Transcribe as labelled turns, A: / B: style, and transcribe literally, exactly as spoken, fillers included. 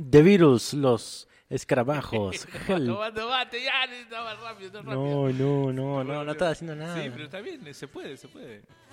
A: The Virus, los escarabajos. Help.
B: Tomate, tomate, ya, no, más rápido, no rápido.
A: No, no, no, no, no estaba haciendo nada.
B: Sí, pero está bien, se puede, se puede.